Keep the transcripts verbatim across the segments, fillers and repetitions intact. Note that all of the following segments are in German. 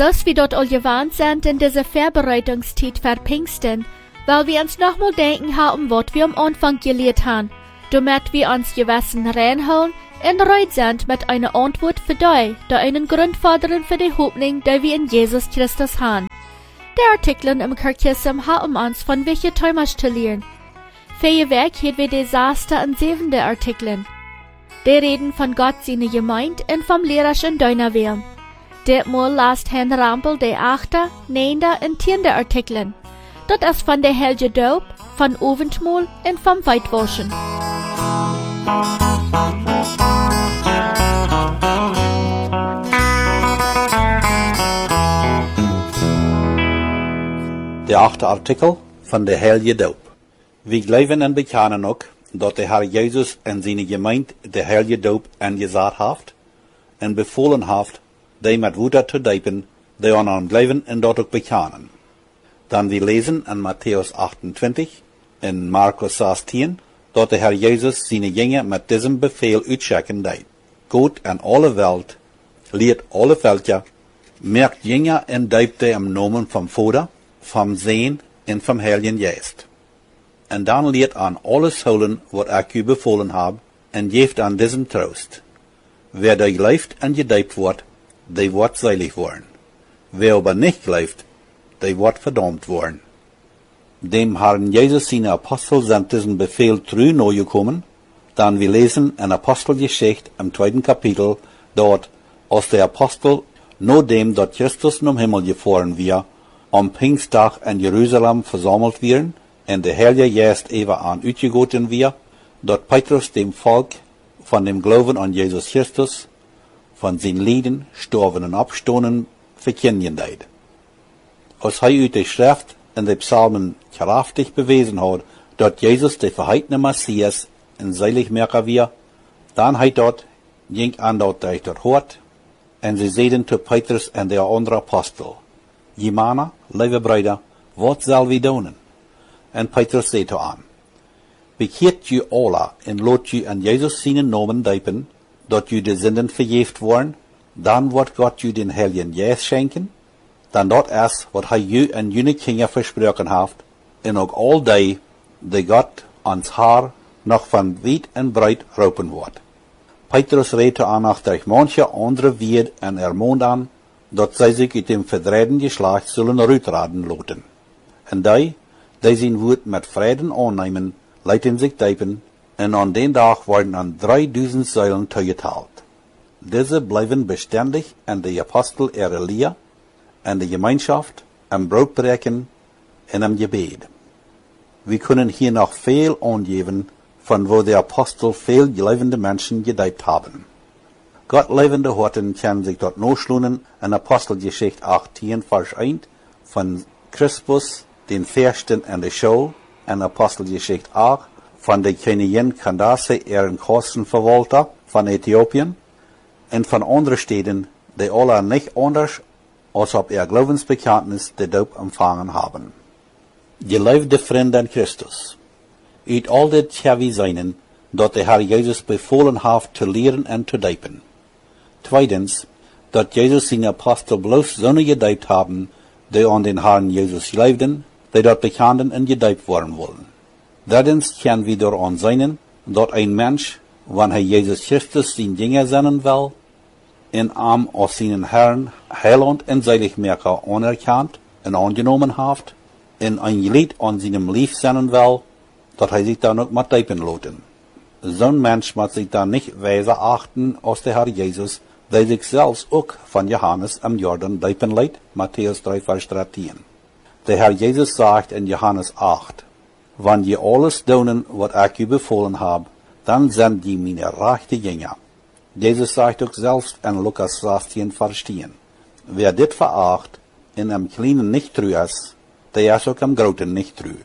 Zoals wir dort al gewarnt sind in dieser Vorbereitungszeit für Pfingsten, weil wir uns nochmal denken haben, was wir am Anfang gelehrt haben, damit wir uns gewissen reinholen und reut sind mit einer Antwort für die, die einen Grund fordern für die Hoffnung, die wir in Jesus Christus haben. Die Artikeln im Kirchensystem haben uns von welchen Thomas zu lernen. Für Weg haben wir die sechste und siebente Artikeln. Die reden von Gott seine Gemeinde und vom lehrerischen Deunerwillen. Ditmal lasst Herrn Rampel die achte, neunte und tiende Artikeln. Das ist von der Helge Doop, von Oventmol und vom Weitwaschen. Der achte Artikel von der Helge Doop. Wir glauben und bekennen auch, dass der Herr Jesus in seine Gemeinde der Helge Doop angesagt hat und befohlen hat, die mit Wuter zu döpen, die an ihm glauben und dort auch bekennen. Dann wir lesen in Matthäus achtundzwanzig, in Markus sechzehn, dass der Herr Jesus seine Jünger mit diesem Befehl utschicken deit. Gott an alle Welt, lehrt alle Völker, merkt Jünger und döpte im Namen vom Vater, vom Sohn und vom Heiligen Geist. Und dann lehrt an alles holen, was ich u befohlen habe, und geeft an diesem Trost. Wer da glaubt und gedöpt wird, der wird selig worden. Wer aber nicht glaubt, der wird verdammt worden. Dem Herrn Jesus seine Apostel sind diesen Befehl treu nachgekommen, dann wir lesen in Apostelgeschichte im zweiten Kapitel, dort, als der Apostel, nur dem, dass Christus zum Himmel gefahren wir, am Pfingsttag in Jerusalem versammelt werden, und der Heilige Geist ever an utgegoten wir, dort Petrus dem Volk von dem Glauben an Jesus Christus, von seinen Leiden, Sterben und Abstoßen verkennen deit. Als er uit die Schrift in den Psalmen kraftig bewiesen hat, dass Jesus der verheißene Messias in Seligmerker wir, dann hat dort, ging an dort durch dort hort, und sie seiden zu Petrus und der andere Apostel, Jemana, liebe Brüder, was soll wir tun? Und Petrus sagte an, bekehrt ju alle und lot ju an Jesus seinen Namen döpen, dat ju de Sünden vergeeft worden, dann wird Gott ju den Heiligen Geist schenken, dann dort erst, wat hij ju en jene Kinder versprochen hat, und auch all die, die Gott ans Haar noch von weit und breit ropen wird. Petrus redete an auch durch manche andere Wied und ermahnt an, dat sie sich in dem verdrehten Geschlecht sollen rütraden loten. Und die, die sein Wort mit Frieden annehmen, leiten sich döpen, und an den Tag werden an dreitausend Säulen zugeteilt. Diese bleiben beständig in die Apostel ihre Lehre, in der Gemeinschaft, im Brotbrechen und im Gebet. Wir können hier noch viel angeben, von wo die Apostel viel lebende Menschen gedeiht haben. Gott lebende Horten können sich dort nachschlunen in Apostelgeschichte achtzehn, Vers eins, von Crispus, den Fürsten in der Schule, in Apostelgeschichte acht, von der Königin Candace, ihren Kostenverwalter von Äthiopien, und von anderen Städten, die alle nicht anders als ob ihr Glaubensbekenntnis der Doop empfangen haben. Geliebte Freunde in Christus, uit all dit gaan wir sein, dat der Herr Jesus befohlen hat, zu lehren und zu döpen. Zweitens, dat Jesus seine Apostel bloß Söhne gedöpt haben, die an den Herrn Jesus glaubten, die dort bekannten und gedöpt worden wollen. Drittens können wir daran sein, dass ein Mensch, wenn er Jesus Christus sein Jünger sein will, in ihm als seinen Herrn, Heiland und Seligmerker anerkannt und angenommen hat, in ein Lied an seinem Lief sein will, dass er sich dann auch mit döpen lassen. So ein Mensch muss sich dann nicht weiser achten als der Herr Jesus, der sich selbst auch von Johannes am Jordan döpen lässt, Matthäus drei, Vers dreizehn. Der Herr Jesus sagt in Johannes acht, wenn je alles tun, was ich u befohlen habe, dann sind die meine rechte Jünger. Jesus sagt auch selbst in Lukas sechzehn, Vers zehn, wer dit veracht, in einem Kleinen nicht treu ist, der ist auch im Großen nicht treu.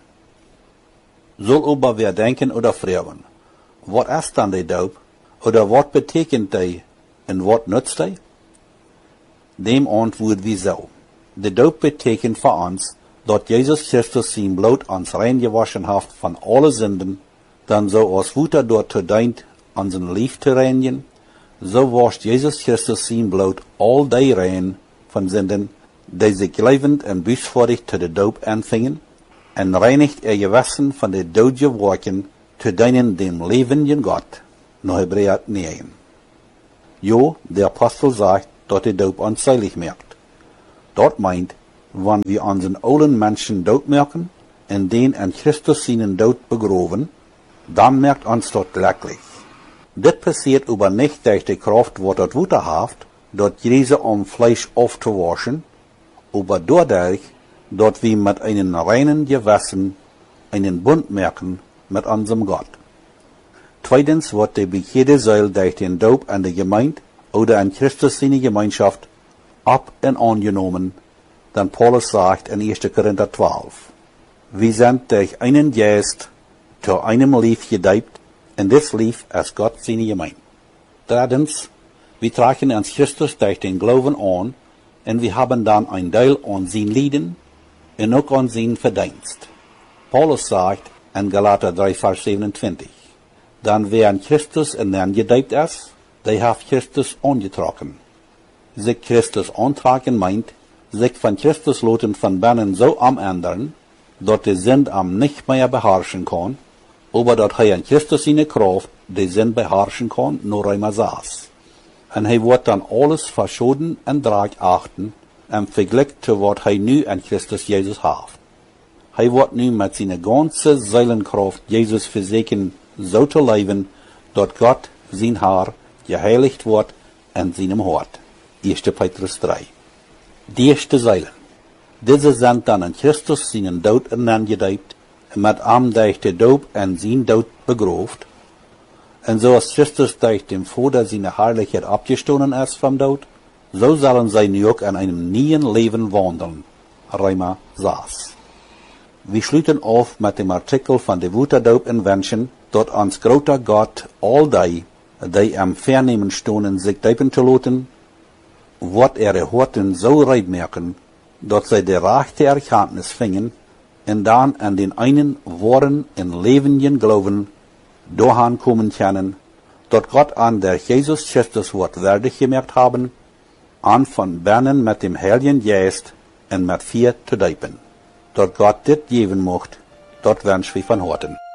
Soll aber wer denken oder fragen, was ist dann der Doop, oder was betekent die, und was nützt die? Dem antworten wir so, der Doop betekent für uns, dass Jesus Christus sein Blut ans rein gewaschen hat von allen Sünden, dann so als Wutter dort dient, an sein Lief zu reinigen, so wascht Jesus Christus sein Blut all die rein von Sünden, die sich levend en buesvordig te de doop aanvingen, en reinigt ihr Gewissen von de doodje werken, te dienen dem levenden Gott. No Hebräer negen. Jo, der Apostel sagt, dass die Doop uns seilig merkt. Dort meint, wann wir unseren alten Menschen dood merken, en den an Christus seinen Dood begroven, dann merkt uns dort glücklich. Dit passiert aber nicht durch die Kraft, wat dort Wuter haft, dort Jesu um Fleisch aufzuwaschen, aber dadurch, dort wir mit einem reinen Gewissen einen Bund merken mit unserem Gott. Zweitens wird die bei jeder Säule durch den Doop an der Gemeinde oder an Christus seine Gemeinschaft ab und angenommen, dann Paulus sagt in erster Korinther zwölf. Wir sind durch einen Geist zu einem Lief gedeibt, und das Lief ist Gott seine Gemeinde. Drittens, wir tragen uns Christus durch den Glauben an, und wir haben dann ein Teil an sein Leiden und auch an sein Verdienst. Paulus sagt in Galater drei, Vers siebenundzwanzig, dann wer an Christus in den gedeibt ist, der hat Christus angetragen. Sich Christus antragen meint, sich von Christus loten von Binnen so am ändern, dass die Sinn am nicht mehr beherrschen kann, aber dass er an Christus seine Kraft die Sinn beherrschen kann, nur einmal saß. Und er wird dann alles verschoden und Drag achten, im Vergleich zu was er nu an Christus Jesus hat. Er wird nu mit seiner ganzen Seelenkraft Jesus versuchen, so zu leben, dass Gott, sein Herr, geheiligt wird in seinem Hort. erster Petrus drei. Die erste Seelen. Diese sind dann an Christus seinen Tod ernannt, mit ihm durch den Doop und sein Tod begroft. Und so als Christus durch den Vater seine Herrlichkeit abgestoßen ist vom Tod, so sollen sie nu auch in einem neuen Leben wandeln. Römer sechs. Wir schließen auf mit dem Artikel von der Wuterdoop in Wünschen, dort uns großer Gott all die, die am Vernehmen stonen, sich deipen zu lassen, wird ihre Horten so reid merken, dass sie die rechte Erkenntnis fingen, und dann an den einen wahren und lebenden Glauben dahin kommen können, dort Gott an der Jesus Christus wird würdig gemerkt haben, an von Bernen mit dem Heiligen Geist und mit vier zu deipen. Dort Gott dit geben mocht, dort wünsch wir von Horten.